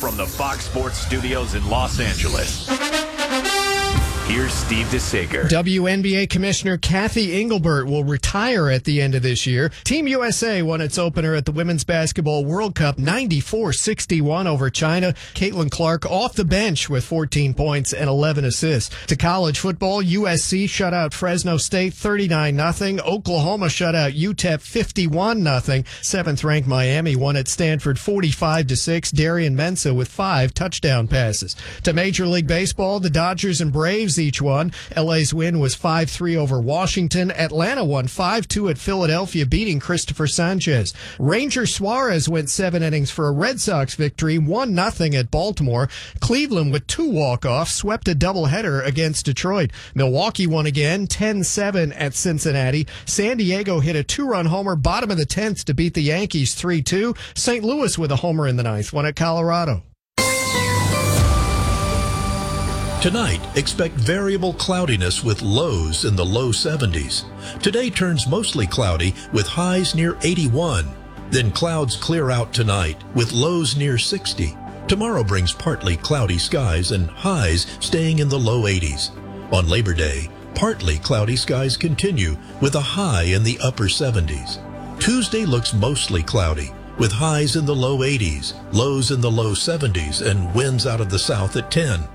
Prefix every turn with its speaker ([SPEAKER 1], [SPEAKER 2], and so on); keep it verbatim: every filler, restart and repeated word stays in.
[SPEAKER 1] from the Fox Sports Studios in Los Angeles, here's Steve DeSager.
[SPEAKER 2] W N B A Commissioner Kathy Engelbert will retire at the end of this year. Team U S A won its opener at the Women's Basketball World Cup ninety-four sixty-one over China. Caitlin Clark off the bench with fourteen points and eleven assists. To college football, U S C shut out Fresno State thirty-nine nothing. Oklahoma shut out U T E P fifty-one nothing. Seventh-ranked Miami won at Stanford forty-five to six. Darian Mensah with five touchdown passes. To Major League Baseball, the Dodgers and Braves each won. L A's win was five three over Washington. Atlanta won five two at Philadelphia, beating Christopher Sanchez. Ranger Suarez went seven innings for a Red Sox victory, one nothing at Baltimore. Cleveland, with two walk-offs, swept a doubleheader against Detroit. Milwaukee won again, ten seven at Cincinnati. San Diego hit a two-run homer bottom of the tenth to beat the Yankees three two. Saint Louis with a homer in the ninth won at Colorado.
[SPEAKER 3] Tonight, expect variable cloudiness with lows in the low seventies. Today turns mostly cloudy with highs near eighty-one. Then clouds clear out tonight with lows near sixty. Tomorrow brings partly cloudy skies and highs staying in the low eighties. On Labor Day, partly cloudy skies continue with a high in the upper seventies. Tuesday looks mostly cloudy with highs in the low eighties, lows in the low seventies, and winds out of the south at ten.